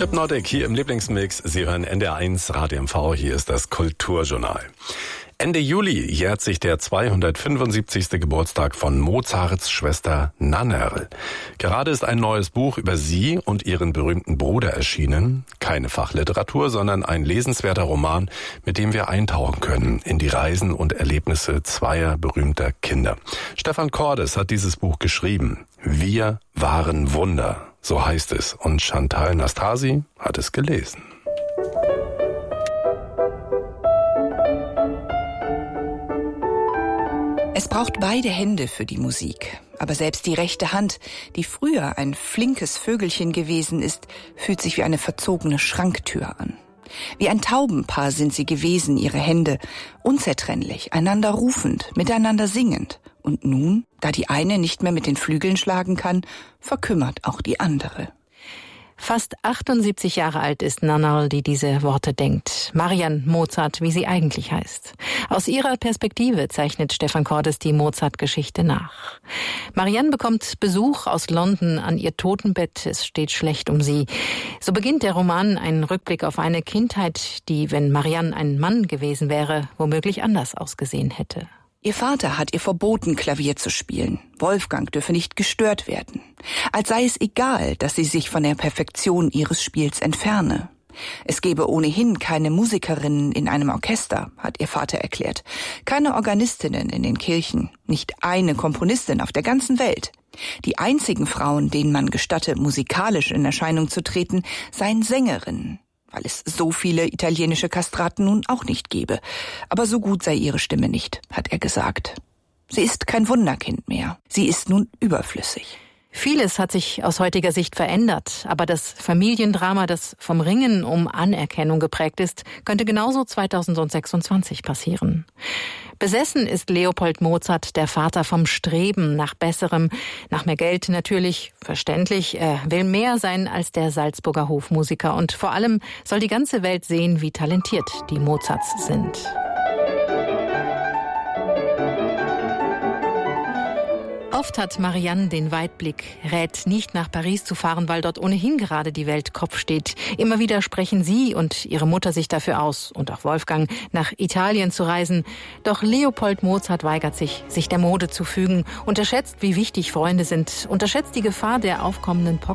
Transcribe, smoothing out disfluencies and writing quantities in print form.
Hypnotic hier im Lieblingsmix. Sie hören NDR1 Radio MV. Hier ist das Kulturjournal. Ende Juli jährt sich der 275. Geburtstag von Mozarts Schwester Nannerl. Gerade ist ein neues Buch über sie und ihren berühmten Bruder erschienen. Keine Fachliteratur, sondern ein lesenswerter Roman, mit dem wir eintauchen können in die Reisen und Erlebnisse zweier berühmter Kinder. Stefan Cordes hat dieses Buch geschrieben. Wir waren Wunder, so heißt es. Und Chantal Nastasi hat es gelesen. Es braucht beide Hände für die Musik. Aber selbst die rechte Hand, die früher ein flinkes Vögelchen gewesen ist, fühlt sich wie eine verzogene Schranktür an. Wie ein Taubenpaar sind sie gewesen, ihre Hände, unzertrennlich, einander rufend, miteinander singend. Und nun, da die eine nicht mehr mit den Flügeln schlagen kann, verkümmert auch die andere. Fast 78 Jahre alt ist Nannerl, die diese Worte denkt. Marianne Mozart, wie sie eigentlich heißt. Aus ihrer Perspektive zeichnet Stefan Cordes die Mozart-Geschichte nach. Marianne bekommt Besuch aus London an ihr Totenbett. Es steht schlecht um sie. So beginnt der Roman, ein Rückblick auf eine Kindheit, die, wenn Marianne ein Mann gewesen wäre, womöglich anders ausgesehen hätte. Ihr Vater hat ihr verboten, Klavier zu spielen. Wolfgang dürfe nicht gestört werden. Als sei es egal, dass sie sich von der Perfektion ihres Spiels entferne. Es gebe ohnehin keine Musikerinnen in einem Orchester, hat ihr Vater erklärt. Keine Organistinnen in den Kirchen, nicht eine Komponistin auf der ganzen Welt. Die einzigen Frauen, denen man gestatte, musikalisch in Erscheinung zu treten, seien Sängerinnen. Weil es so viele italienische Kastraten nun auch nicht gebe. Aber so gut sei ihre Stimme nicht, hat er gesagt. Sie ist kein Wunderkind mehr. Sie ist nun überflüssig. Vieles hat sich aus heutiger Sicht verändert, aber das Familiendrama, das vom Ringen um Anerkennung geprägt ist, könnte genauso 2026 passieren. Besessen ist Leopold Mozart, der Vater, vom Streben nach Besserem, nach mehr Geld natürlich, verständlich. Er will mehr sein als der Salzburger Hofmusiker und vor allem soll die ganze Welt sehen, wie talentiert die Mozarts sind. Oft hat Marianne den Weitblick, rät nicht nach Paris zu fahren, weil dort ohnehin gerade die Welt Kopf steht. Immer wieder sprechen sie und ihre Mutter sich dafür aus, und auch Wolfgang, nach Italien zu reisen. Doch Leopold Mozart weigert sich der Mode zu fügen, unterschätzt, wie wichtig Freunde sind, unterschätzt die Gefahr der aufkommenden